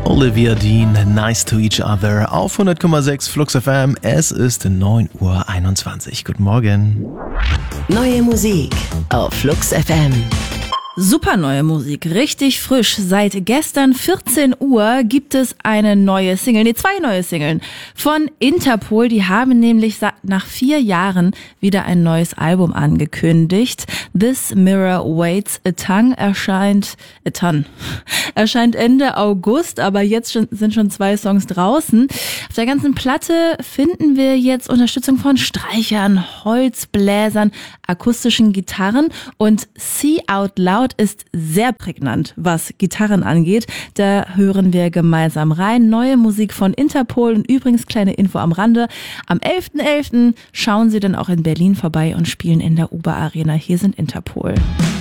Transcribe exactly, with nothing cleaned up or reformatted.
Olivia Dean, Nice to Each Other auf hundert Komma sechs Flux F M. Es ist neun Uhr einundzwanzig. Guten Morgen. Neue Musik auf Flux F M. Super neue Musik, richtig frisch. Seit gestern vierzehn Uhr gibt es eine neue Single, nee, zwei neue Singeln von Interpol. Die haben nämlich nach vier Jahren wieder ein neues Album angekündigt. This Mirror Waits a Ton erscheint, a Ton, erscheint Ende August, aber jetzt schon, sind schon zwei Songs draußen. Auf der ganzen Platte finden wir jetzt Unterstützung von Streichern, Holzbläsern, akustischen Gitarren und See Out Loud ist sehr prägnant, was Gitarren angeht. Da hören wir gemeinsam rein. Neue Musik von Interpol und übrigens kleine Info am Rande. Am elften elften schauen sie dann auch in Berlin vorbei und spielen in der Uber Arena. Hier sind Interpol.